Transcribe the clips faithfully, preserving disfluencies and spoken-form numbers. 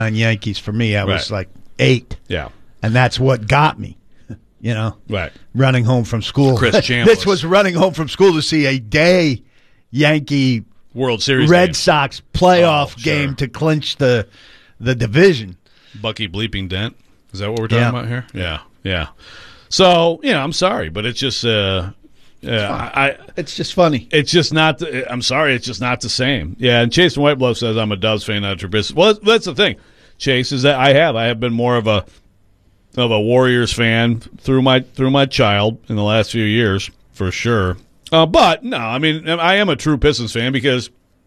on Yankees for me. I was Right. like eight. Yeah. And that's what got me, you know, Right. running home from school. Chris Chambliss. This was running home from school to see a day Yankee World Series Red game. Sox playoff Oh, sure. game to clinch the the division. Bucky Bleeping Dent. Is that what we're talking Yeah. about here? Yeah. Yeah. So, you know, I'm sorry, but it's just uh yeah, I, I It's just funny. it's just not the, I'm sorry, it's just not the same. Yeah, and Chase from White Bluff says I'm a Dubs fan, not a Trubisky. Well, that's, that's the thing. Chase is that I have I have been more of a of a Warriors fan through my through my child in the last few years, for sure. Uh, but no, I mean I am a true Pistons fan because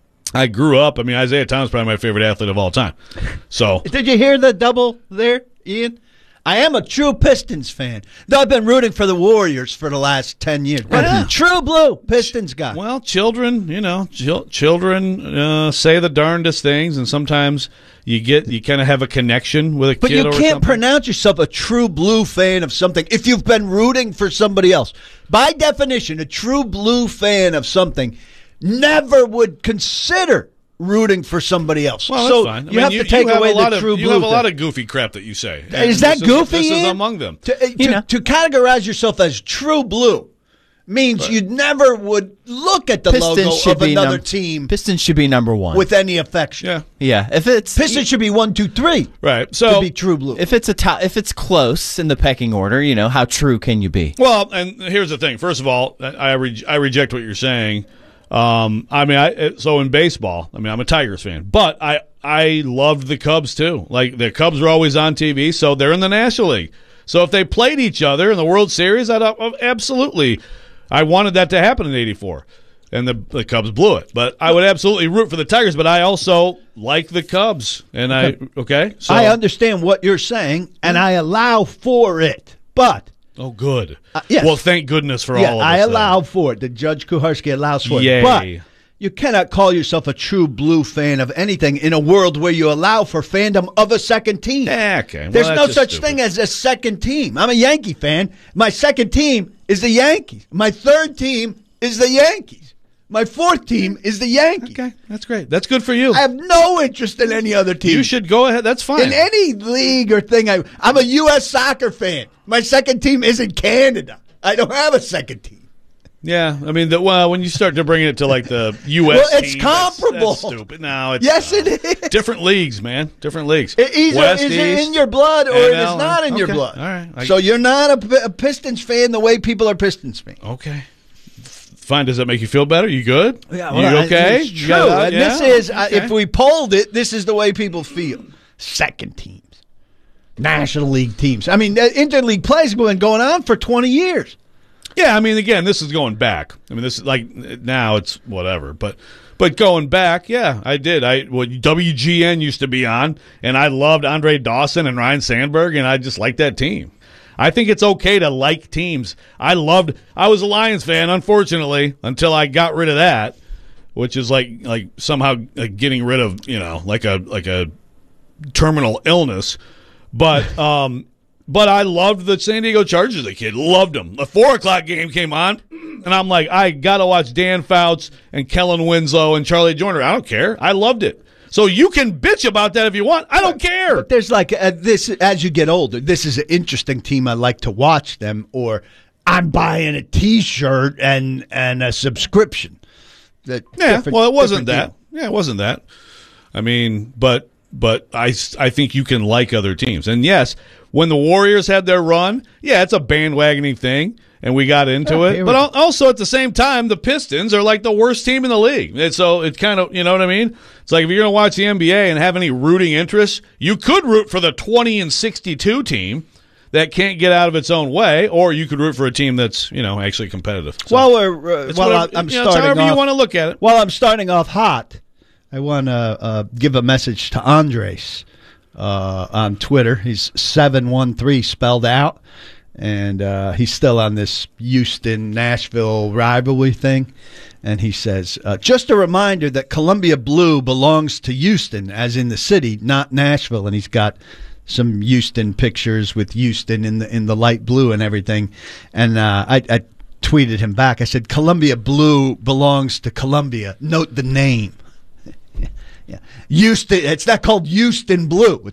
I grew up. I mean Isaiah Thomas is probably my favorite athlete of all time. So Did you hear the double there, Ian? I am a true Pistons fan. Though I've been rooting for the Warriors for the last ten years. But Yeah. true blue Pistons guy. well, children, you know, chil- children uh, say the darndest things, and sometimes you get you kind of have a connection with a But kid. you or can't something. pronounce yourself a true blue fan of something if you've been rooting for somebody else. By definition, a true blue fan of something never would consider rooting for somebody else. Well, so that's fine. I you mean, have you, to take you have away a lot the of, true You blue have a lot thing. of goofy crap that you say. Is And that this goofy, This is Ian? among them. To, uh, to, know. to categorize yourself as true blue means you never would look at the Pistons logo should of be another num- team Pistons should be number one. with any affection. Yeah, yeah, if it's Pistons should be one, two, three right. to So be true blue. if it's a to- if it's close in the pecking order, you know, how true can you be? Well, and here's the thing. First of all, I I, re- I reject what you're saying. Um, I mean, I so in baseball, I mean, I'm a Tigers fan, but I I loved the Cubs too. Like the Cubs were always on T V, so they're in the National League. So if they played each other in the World Series, I'd uh, absolutely. I wanted that to happen in eighty-four, and the the Cubs blew it. But I would absolutely root for the Tigers. But I also like the Cubs, and I okay. So I understand what you're saying, and I allow for it. But oh, good. Uh, yes. Well, thank goodness for yeah, all of us. I then. allow for it. The Judge Kuharski allows for Yay. it. But you cannot call yourself a true blue fan of anything in a world where you allow for fandom of a second team. Eh, okay. Well, There's that's no just such stupid. thing as a second team. I'm a Yankee fan. My second team is the Yankees. My third team is the Yankees. My fourth team is the Yankees. Okay, that's great. That's good for you. I have no interest in any other team. You should go ahead. That's fine. In any league or thing. I, I'm a U S soccer fan. My second team isn't Canada. I don't have a second team. yeah, I mean, the, well, when you start to bring it to like the U S Well, it's team, that's- comparable. That's, stupid. No, it's Yes, not. it is. Different leagues, man. Different leagues. It either West, is it East, in your blood or it N L, is not in your okay. blood. All right. I- So you're not a, P- a Pistons fan the way people are Pistons fans. Okay. Fine. Does that make you feel better? You good? Yeah, you well, okay? It's You true. got that? And Yeah? this is, uh, Okay. if we polled it, this is the way people feel. Second teams, National League teams. I mean, uh, interleague play has been going on for twenty years. Yeah, I mean, again, this is going back. I mean, this is like now it's whatever, but but going back, yeah, I did. I well, W G N used to be on, and I loved Andre Dawson and Ryan Sandberg, and I just liked that team. I think it's okay to like teams. I loved. I was a Lions fan, unfortunately, until I got rid of that, which is like like somehow like getting rid of you know like a like a terminal illness, but um. But I loved the San Diego Chargers as a kid. Loved them. The four o'clock game came on, and I'm like, I got to watch Dan Fouts and Kellen Winslow and Charlie Joyner. I don't care. I loved it. So you can bitch about that if you want. I don't care. But there's like uh, this as you get older. This is an interesting team. I like to watch them. Or I'm buying a T-shirt and and a subscription. That Yeah, different- well, it wasn't that. different Yeah, it wasn't that. I mean, but but I, I think you can like other teams. And yes, when the Warriors had their run, yeah, it's a bandwagoning thing, and we got into Yeah, it. here But we al- also at the same time, the Pistons are like the worst team in the league. And so it kind of, you know what I mean? It's like if you're going to watch the N B A and have any rooting interest, you could root for the twenty and sixty-two team that can't get out of its own way, or you could root for a team that's, you know, actually competitive. So While we're uh, it's while whatever- I'm you know, it's starting however off, you want to look at it. while I'm starting off hot, I want to uh, give a message to Andres uh, on Twitter. He's seven one three spelled out, and uh, he's still on this Houston-Nashville rivalry thing. And he says, uh, just a reminder that Columbia Blue belongs to Houston, as in the city, not Nashville. And he's got some Houston pictures with Houston in the in the light blue and everything. And uh, I, I tweeted him back. I said, Columbia Blue belongs to Columbia. Note the name. Yeah. Houston. It's not called Houston Blue.